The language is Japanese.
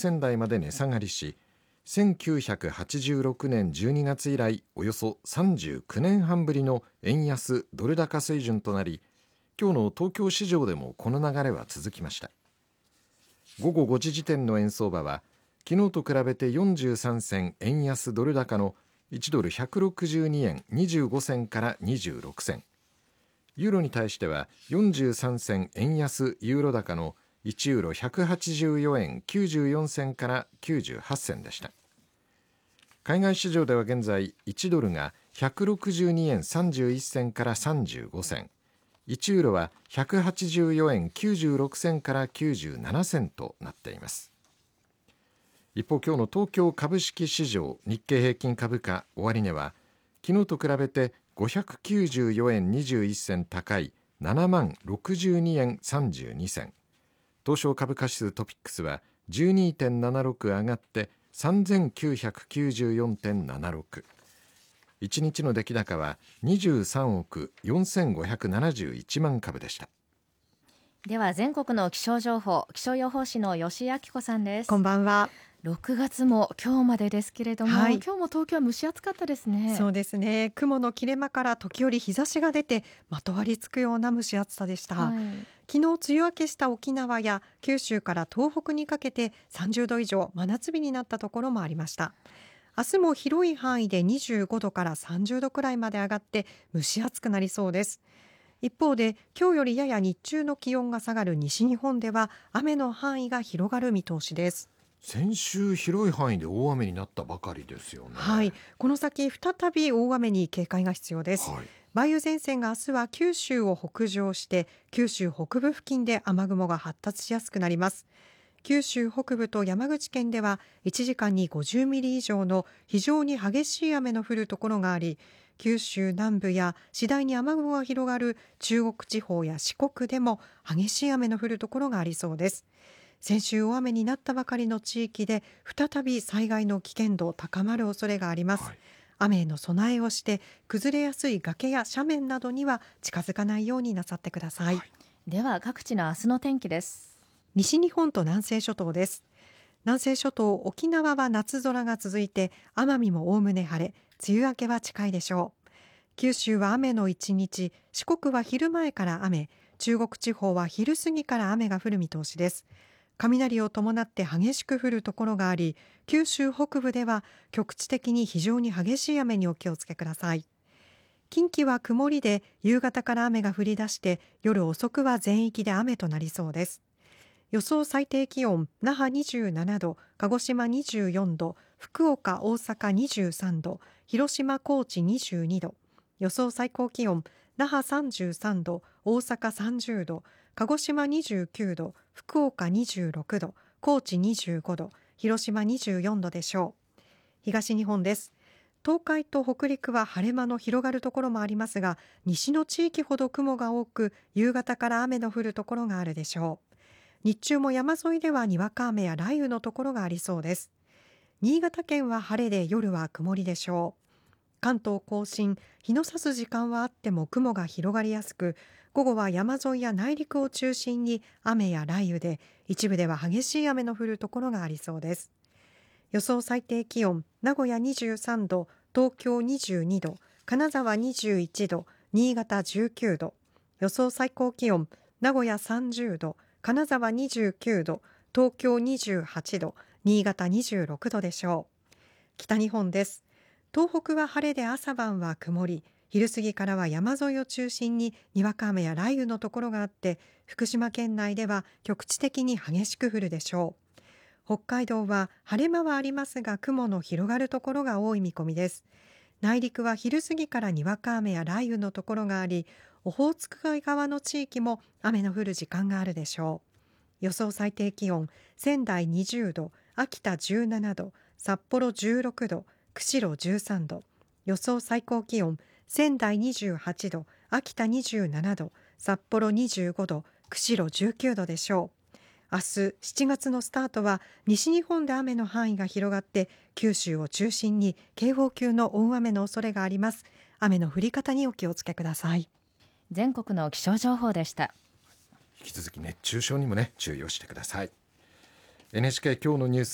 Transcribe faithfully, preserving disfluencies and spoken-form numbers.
銭台まで値下がりし、せんきゅうひゃくはちじゅうろくねんじゅうにがつ以来およそさんじゅうきゅうねんはんぶりの円安ドル高水準となり、今日の東京市場でもこの流れは続きました。午後ごじ時点の円相場は昨日と比べてよんじゅうさん銭円安ドル高のいちドルひゃくろくじゅうにえんにじゅうご銭からにじゅうろく銭、ユーロに対してはよんじゅうさん銭円安ユーロ高のいちユーロひゃくはちじゅうよえんきゅうじゅうよん銭からきゅうじゅうはち銭でした。海外市場では現在いちドルがひゃくろくじゅうにえんさんじゅういち銭からさんじゅうご銭、いちユーロはひゃくはちじゅうよえんきゅうじゅうろく銭からきゅうじゅうなな銭となっています。一方、今日の東京株式市場日経平均株価終値は昨日と比べてごひゃくきゅうじゅうよえんにじゅういち銭高いななまんろくじゅうにえんさんじゅうに銭、東証株価指数トピックスは じゅうにてんななろく 上がってさんぜんきゅうひゃくきゅうじゅうよんてんななろく、いちにちの出来高はにじゅうさんおくよんせんごひゃくななじゅういちまん株でした。 では全国の気象情報、気象予報士の吉井明子さんです。 こんばんは。 ろくがつも今日までですけれども、はい、今日も東京は蒸し暑かったですね。 そうですね。雲の切れ間から時折日差しが出てまとわりつくような蒸し暑さでした、はい、昨日梅雨明けした沖縄や九州から東北にかけてさんじゅうど以上真夏日になったところもありました。明日も広い範囲でにじゅうごどからさんじゅうどくらいまで上がって蒸し暑くなりそうです。一方で今日よりやや日中の気温が下がる西日本では雨の範囲が広がる見通しです。 先週広い範囲で大雨になったばかりですよね。 はい、この先再び大雨に警戒が必要です、はい、梅雨前線が明日は九州を北上して九州北部付近で雨雲が発達しやすくなります。九州北部と山口県ではいちじかんにごじゅうミリ以上の非常に激しい雨の降るところがあり、九州南部や次第に雨雲が広がる中国地方や四国でも激しい雨の降るところがありそうです。先週大雨になったばかりの地域で再び災害の危険度高まる恐れがあります、はい、雨への備えをして崩れやすい崖や斜面などには近づかないようになさってください、はい、 では各地の明日の天気です。 西日本と南西諸島です。南西諸島沖縄は夏空が続いて奄美もおおむね晴れ、梅雨明けは近いでしょう。九州は雨の一日、四国は昼前から雨、中国地方は昼過ぎから雨が降る見通しです。雷を伴って激しく降るところがあり、九州北部では局地的に非常に激しい雨にお気をつけください。近畿は曇りで夕方から雨が降り出して夜遅くは全域で雨となりそうです。予想最低気温、那覇にじゅうななど、鹿児島にじゅうよんど、福岡、大阪にじゅうさんど、広島、高知にじゅうにど。予想最高気温、那覇さんじゅうさんど、大阪さんじゅうど、鹿児島にじゅうきゅうど、福岡にじゅうろくど、高知にじゅうごど、広島にじゅうよんどでしょう。東日本です。東海と北陸は晴れ間の広がるところもありますが、西の地域ほど雲が多く、夕方から雨の降るところがあるでしょう。日中も山沿いではにわか雨や雷雨のところがありそうです。新潟県は晴れで夜は曇りでしょう。関東甲信、日の差す時間はあっても雲が広がりやすく、午後は山沿いや内陸を中心に雨や雷雨で、一部では激しい雨の降るところがありそうです。予想最低気温、名古屋にじゅうさんど、東京にじゅうにど、金沢にじゅういちど、新潟じゅうきゅうど。予想最高気温、名古屋さんじゅうど、金沢にじゅうきゅうど、東京にじゅうはちど、新潟にじゅうろくどでしょう。北日本です。東北は晴れで朝晩は曇り、昼過ぎからは山沿いを中心ににわか雨や雷雨のところがあって、福島県内では局地的に激しく降るでしょう。北海道は晴れ間はありますが雲の広がるところが多い見込みです。内陸は昼過ぎからにわか雨や雷雨のところがあり、オホーツク海側の地域も雨の降る時間があるでしょう。予想最低気温、仙台にじゅうど、秋田じゅうななど、札幌じゅうろくど、釧路じゅうさんど。予想最高気温、仙台にじゅうはちど、秋田にじゅうななど、札幌にじゅうごど、釧路じゅうきゅうどでしょう。明日しちがつのスタートは西日本で雨の範囲が広がって九州を中心に警報級の大雨の恐れがあります。雨の降り方にお気をつけください。 全国の気象情報でした。 引き続き熱中症にもね注意をしてください。 エヌエイチケー 今日のニュース